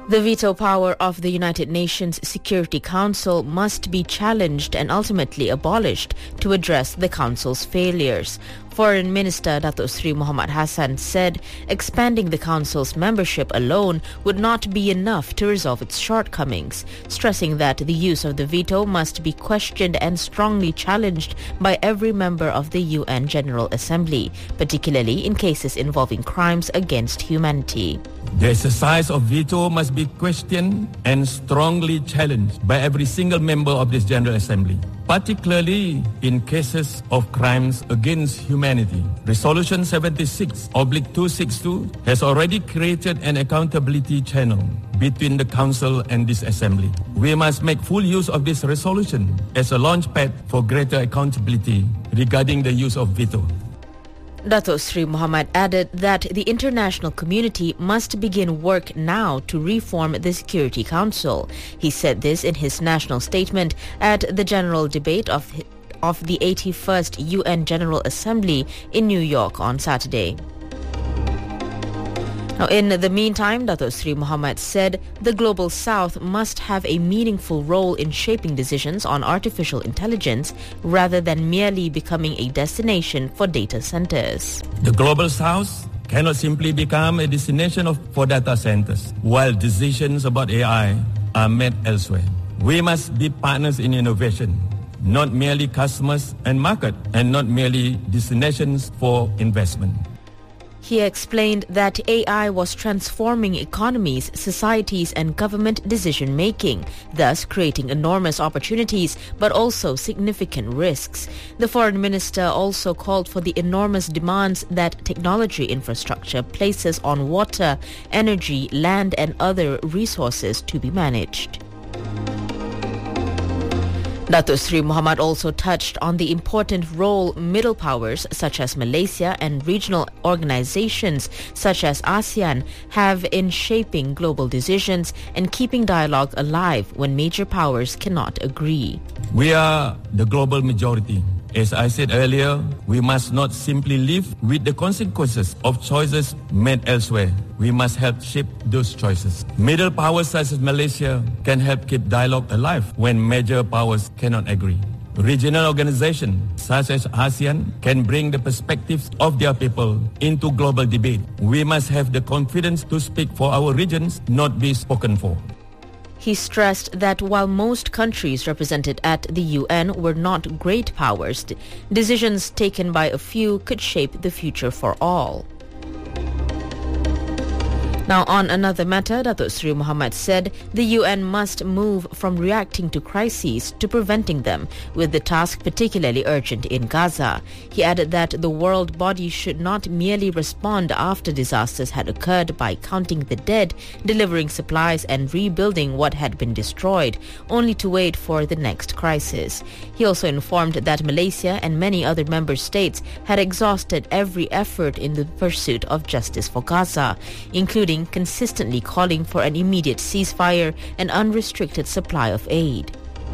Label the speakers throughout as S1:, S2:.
S1: The veto power of the United Nations Security Council must be challenged and ultimately abolished to address the Council's failures. Foreign Minister Datuk Seri Muhammad Hassan said expanding the Council's membership alone would not be enough to resolve its shortcomings, stressing that the use of the veto must be questioned and strongly challenged by every member of the UN General Assembly, particularly in cases involving crimes against humanity.
S2: The exercise of veto must be questioned and strongly challenged by every single member of this General Assembly, particularly in cases of crimes against humanity. Resolution 76/262 has already created an accountability channel between the Council and this Assembly. We must make full use of this resolution as a launchpad for greater accountability regarding the use of veto.
S1: Datuk Seri Muhammad added that the international community must begin work now to reform the Security Council. He said this in his national statement at the general debate of the 81st UN General Assembly in New York on Saturday. Now, in the meantime, Datuk Seri Muhammad said the Global South must have a meaningful role in shaping decisions on artificial intelligence rather than merely becoming a destination for data centers.
S2: The Global South cannot simply become a destination for data centers while decisions about AI are made elsewhere. We must be partners in innovation, not merely customers and market, and not merely destinations for investment.
S1: He explained that AI was transforming economies, societies and government decision-making, thus creating enormous opportunities but also significant risks. The foreign minister also called for the enormous demands that technology infrastructure places on water, energy, land and other resources to be managed. Datuk Seri Muhammad also touched on the important role middle powers such as Malaysia and regional organizations such as ASEAN have in shaping global decisions and keeping dialogue alive when major powers cannot agree.
S2: We are the global majority. As I said earlier, we must not simply live with the consequences of choices made elsewhere. We must help shape those choices. Middle powers such as Malaysia can help keep dialogue alive when major powers cannot agree. Regional organizations such as ASEAN can bring the perspectives of their people into global debate. We must have the confidence to speak for our regions, not be spoken for.
S1: He stressed that while most countries represented at the UN were not great powers, decisions taken by a few could shape the future for all. Now, on another matter, Datuk Seri Muhammad said the UN must move from reacting to crises to preventing them, with the task particularly urgent in Gaza. He added that the world body should not merely respond after disasters had occurred by counting the dead, delivering supplies and rebuilding what had been destroyed, only to wait for the next crisis. He also informed that Malaysia and many other member states had exhausted every effort in the pursuit of justice for Gaza, including consistently calling for an immediate ceasefire and unrestricted supply of aid.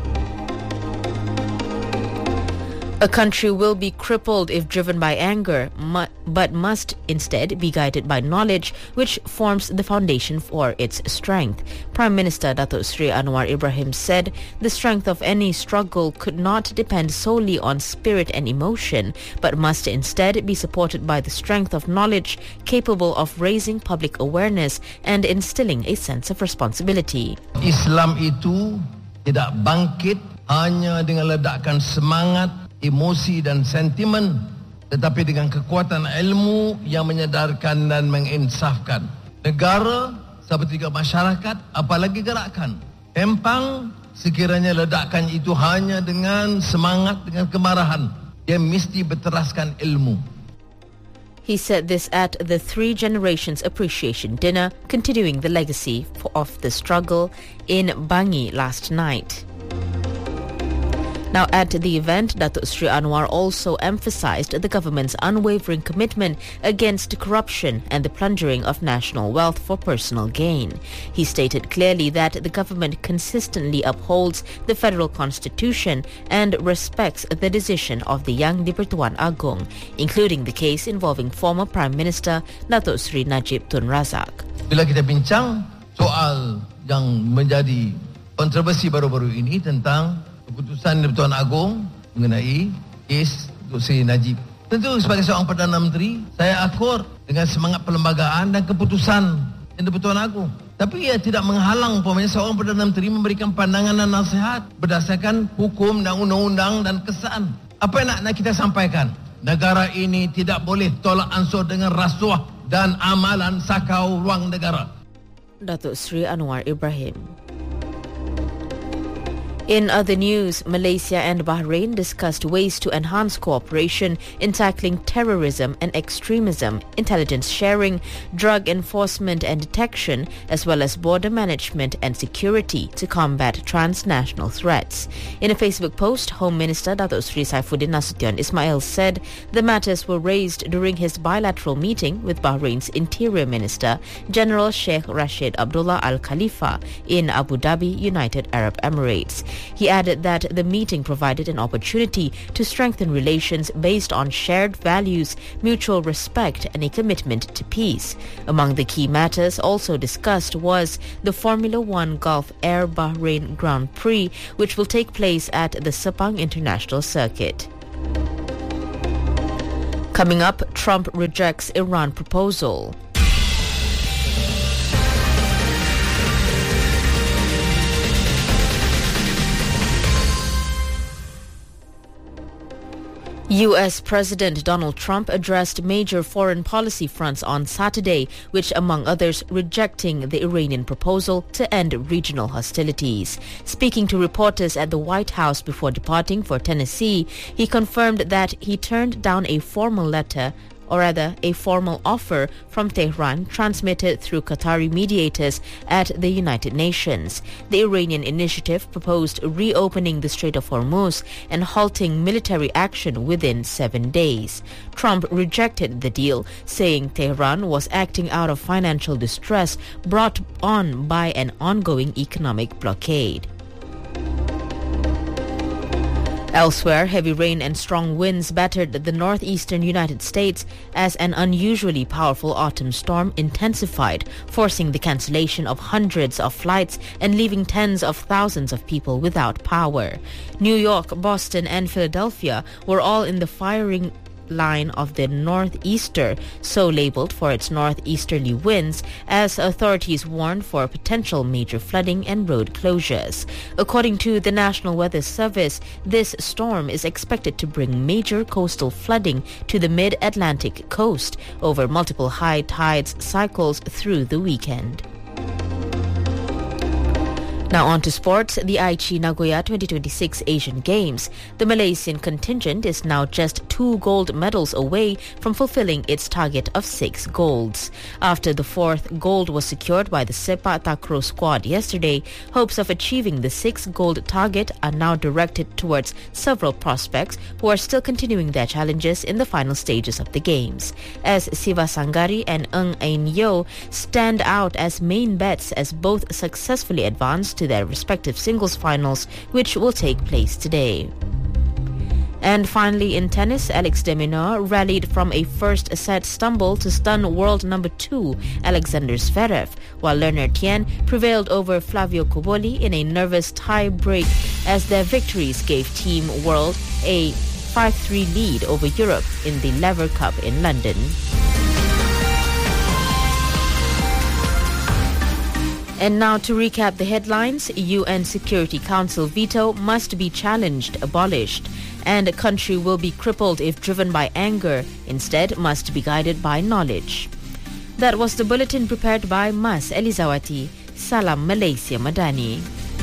S1: A country will be crippled if driven by anger, but must instead be guided by knowledge, which forms the foundation for its strength. Prime Minister Datuk Seri Anwar Ibrahim said the strength of any struggle could not depend solely on spirit and emotion, but must instead be supported by the strength of knowledge capable of raising public awareness and instilling a sense of responsibility.
S3: Islam itu tidak bangkit hanya dengan ledakan semangat, emosi dan sentimen, tetapi dengan kekuatan ilmu yang menyadarkan dan menginsafkan. Negara seperti juga masyarakat, apalagi gerakan. Empang sekiranya ledakan itu hanya dengan semangat, dengan kemarahan. Dia mesti berteraskan ilmu.
S1: He said this at the Three Generations Appreciation Dinner, continuing the legacy of the struggle in Bangi last night. Now, at the event, Datuk Seri Anwar also emphasized the government's unwavering commitment against corruption and the plundering of national wealth for personal gain. He stated clearly that the government consistently upholds the federal constitution and respects the decision of the Yang di-Pertuan Agong, including the case involving former Prime Minister Datuk Seri Najib Tun Razak.
S3: Bila kita bincang soal yang menjadi kontroversi baru-baru ini tentang keputusan Di-Pertuan Agong mengenai kes Dr. Seri Najib. Tentu sebagai seorang Perdana Menteri, saya akur dengan semangat perlembagaan dan keputusan yang Di-Pertuan Agong. Tapi ia tidak menghalang seorang Perdana Menteri memberikan pandangan dan nasihat berdasarkan hukum dan undang-undang dan kesan. Apa yang nak kita sampaikan? Negara ini tidak boleh tolak ansur dengan rasuah dan amalan sakau ruang negara.
S1: Datuk Seri Anwar Ibrahim. In other news, Malaysia and Bahrain discussed ways to enhance cooperation in tackling terrorism and extremism, intelligence sharing, drug enforcement and detection, as well as border management and security to combat transnational threats. In a Facebook post, Home Minister Datuk Seri Saifuddin Nasution Ismail said the matters were raised during his bilateral meeting with Bahrain's Interior Minister, General Sheikh Rashid Abdullah Al Khalifa, in Abu Dhabi, United Arab Emirates. He added that the meeting provided an opportunity to strengthen relations based on shared values, mutual respect and a commitment to peace. Among the key matters also discussed was the Formula One Gulf Air Bahrain Grand Prix, which will take place at the Sepang International Circuit. Coming up, Trump rejects Iran proposal. U.S. President Donald Trump addressed major foreign policy fronts on Saturday, which, among others, rejecting the Iranian proposal to end regional hostilities. Speaking to reporters at the White House before departing for Tennessee, he confirmed that he turned down a formal offer from Tehran transmitted through Qatari mediators at the United Nations. The Iranian initiative proposed reopening the Strait of Hormuz and halting military action within 7 days. Trump rejected the deal, saying Tehran was acting out of financial distress brought on by an ongoing economic blockade. Elsewhere, heavy rain and strong winds battered the northeastern United States as an unusually powerful autumn storm intensified, forcing the cancellation of hundreds of flights and leaving tens of thousands of people without power. New York, Boston and Philadelphia were all in the firing line of the northeaster, so labeled for its northeasterly winds, as authorities warned for potential major flooding and road closures. According to the National Weather Service, this storm is expected to bring major coastal flooding to the mid-Atlantic coast over multiple high tides cycles through the weekend. Now on to sports, the Aichi Nagoya 2026 Asian Games. The Malaysian contingent is now just 2 gold medals away from fulfilling its target of 6 golds. After the 4th gold was secured by the Sepak Takraw squad yesterday, hopes of achieving the 6 gold target are now directed towards several prospects who are still continuing their challenges in the final stages of the Games. As Siva Sanggari and Ng Ain Yeo stand out as main bets as both successfully advanced to their respective singles finals, which will take place today. And finally, in tennis, Alex de Minaur rallied from a first set stumble to stun world number 2 Alexander Zverev, while Leonard Tien prevailed over Flavio Cobolli in a nervous tie break as their victories gave Team World a 5-3 lead over Europe in the Lever Cup in London. And now to recap the headlines, UN Security Council veto must be challenged, abolished, and a country will be crippled if driven by anger, instead must be guided by knowledge. That was the bulletin prepared by Mas Elizawati. Salam Malaysia Madani.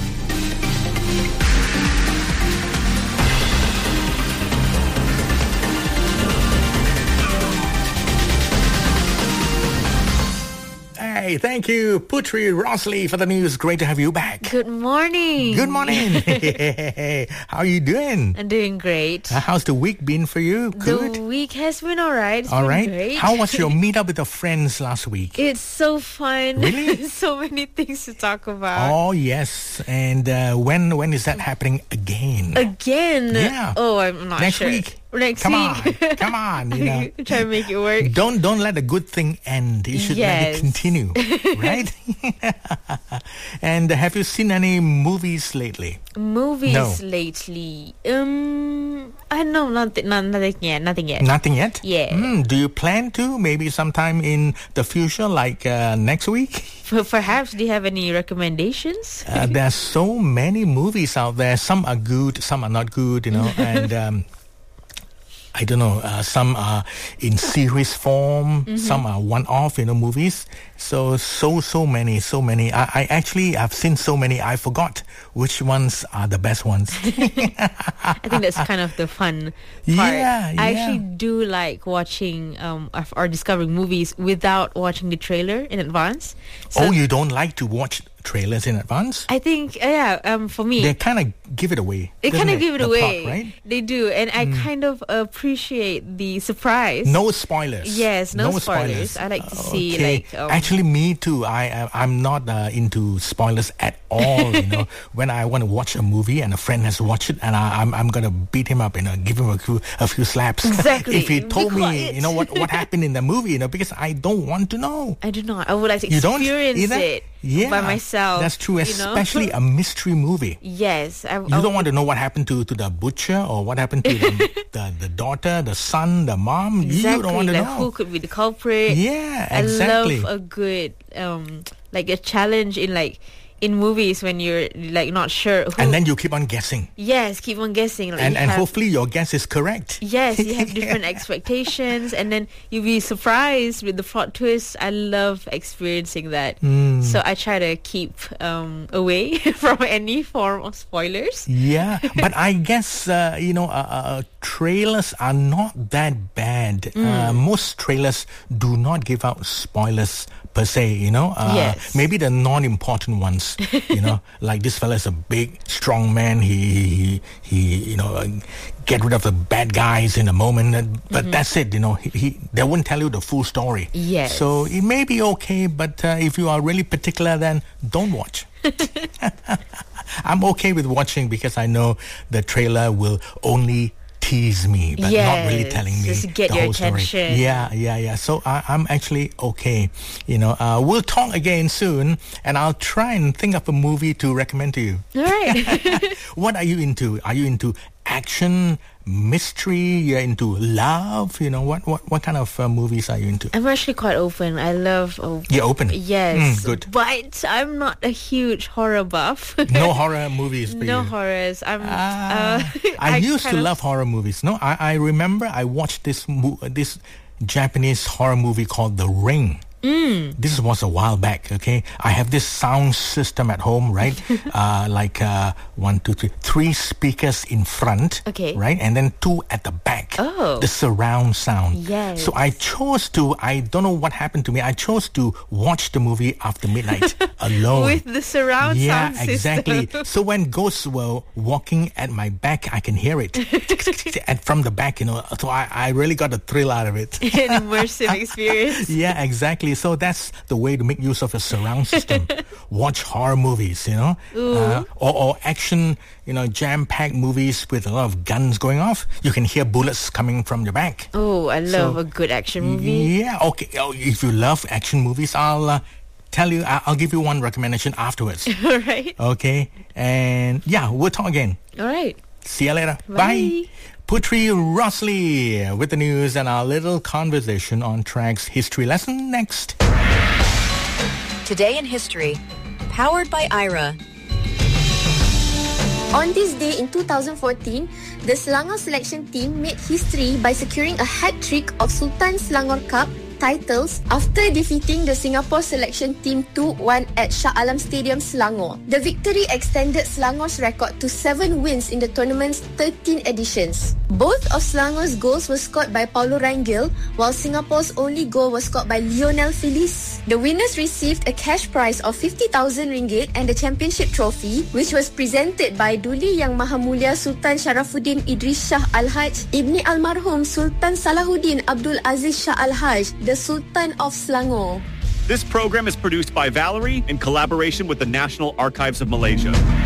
S4: Hey, thank you, Putri Rosalie, for the news. Great to have you back.
S1: Good morning.
S4: Good morning. How are you doing?
S1: I'm doing great.
S4: How's the week been for you? Good?
S1: The week has been alright. It's
S4: all
S1: been
S4: right.
S1: Great.
S4: How was your meetup with your friends last week?
S1: It's so fun.
S4: Really?
S1: So many things to talk about.
S4: Oh, yes. And when is that happening again?
S1: Again?
S4: Yeah.
S1: Oh, I'm not
S4: Next
S1: sure.
S4: week?
S1: next
S4: Come
S1: week.
S4: on, come on. You know.
S1: Try to make it work.
S4: Don't let a good thing end. You should let it
S1: Yes.
S4: continue, right? And have you seen any movies lately?
S1: Movies
S4: No.
S1: lately. I know nothing yet. Nothing yet.
S4: Nothing yet?
S1: Yeah.
S4: Do you plan to? Maybe sometime in the future, like next week?
S1: Perhaps, do you have any recommendations?
S4: There's so many movies out there. Some are good, some are not good, you know. And I don't know, some are in series form, some are one-off, you know, movies. So many. I actually have seen so many, I forgot which ones are the best ones.
S1: I think that's kind of the fun part.
S4: Yeah,
S1: I
S4: yeah.
S1: actually do like watching or discovering movies without watching the trailer in advance. So
S4: Oh, you don't like to watch trailers in advance?
S1: I think, for me,
S4: They kind of give it away.
S1: they
S4: doesn't
S1: kind of give it
S4: The
S1: away.
S4: plot, right?
S1: They do. And I kind of appreciate the surprise.
S4: No spoilers.
S1: Yes, no spoilers. I like to see,
S4: Okay.
S1: like,
S4: Actually, me too. I'm not into spoilers at all. You know, when I want to watch a movie and a friend has watched it, and I'm gonna beat him up, you know, give him a few slaps.
S1: Exactly.
S4: If he
S1: Be
S4: told me,
S1: quiet.
S4: you know, what happened in the movie, you know, because I don't want to know.
S1: I do not. I would like to
S4: You don't
S1: experience
S4: either?
S1: it
S4: Yeah,
S1: by myself.
S4: That's true,
S1: you know?
S4: especially a mystery movie.
S1: Yes.
S4: You don't want to know what happened to the butcher or what happened to the daughter, the son, the mom.
S1: Exactly.
S4: You don't want to
S1: like
S4: know.
S1: who could be the culprit.
S4: Yeah, exactly.
S1: I love a good like a challenge in movies when you're like not sure who.
S4: And then you keep on guessing.
S1: Yes, keep on guessing. Like
S4: And
S1: you have-
S4: hopefully your guess is correct.
S1: Yes, you have different expectations, and then you'll be surprised with the plot twist. I love experiencing that. So I try to keep away from any form of spoilers.
S4: Yeah, but I guess, trailers are not that bad. Most trailers do not give out spoilers per se, you know.
S1: Yes.
S4: Maybe the non-important ones, you know, like this fella is a big, strong man. He get rid of the bad guys in a moment. But that's it, you know. They won't tell you the full story.
S1: Yes.
S4: So it may be okay, but if you are really particular, then don't watch. I'm okay with watching because I know the trailer will only tease me, but not really
S1: Yes,
S4: telling me
S1: just get
S4: the
S1: your
S4: whole story.
S1: attention.
S4: Yeah. So I'm actually okay. You know, we'll talk again soon, and I'll try and think of a movie to recommend to you.
S1: All right.
S4: What are you into? Are you into action, mystery? You're into love? You know, what kind of movies are you into?
S1: I'm actually quite open. I love.
S4: You're open.
S1: Yes.
S4: Good.
S1: But I'm not a huge horror buff.
S4: No horror movies for
S1: No
S4: you.
S1: horrors. I'm.
S4: I used to love horror movies. No, I remember I watched this Japanese horror movie called The Ring. This was a while back, okay? I have this sound system at home, right? Like 3 speakers in front,
S1: Okay.
S4: right? And then 2 at the back.
S1: Oh.
S4: The surround sound.
S1: Yes.
S4: So I don't know what happened to me. I chose to watch the movie after midnight alone.
S1: With the surround sound system.
S4: Exactly. So when ghosts were walking at my back, I can hear it. And from the back, you know, so I really got a thrill out of it.
S1: An immersive experience.
S4: Yeah, exactly. So that's the way to make use of a surround system. Watch horror movies, you know, or action, you know, jam-packed movies with a lot of guns going off. You can hear bullets coming from your back.
S1: Oh, I love
S4: So,
S1: a good action movie.
S4: Yeah, okay. Oh, if you love action movies, I'll tell you. I'll give you one recommendation afterwards.
S1: All right.
S4: Okay, and yeah, we'll talk again.
S1: All right.
S4: See you later.
S1: Bye.
S4: Putri Rossley with the news and our little conversation on Tracks History Lesson next.
S5: Today in History, powered by Ira.
S6: On this day in 2014, the Selangor selection team made history by securing a hat-trick of Sultan Selangor Cup titles after defeating the Singapore selection team 2-1 at Shah Alam Stadium, Selangor. The victory extended Selangor's record to 7 wins in the tournament's 13 editions. Both of Selangor's goals were scored by Paulo Rangel, while Singapore's only goal was scored by Lionel Feliz. The winners received a cash prize of 50,000 ringgit and the championship trophy, which was presented by Duli Yang Maha Mulia Sultan Sharafuddin Idris Shah Al-Haj, Ibni Almarhum Sultan Salahuddin Abdul Aziz Shah Al-Haj, the Sultan of Selangor.
S7: This program is produced by Valerie in collaboration with the National Archives of Malaysia.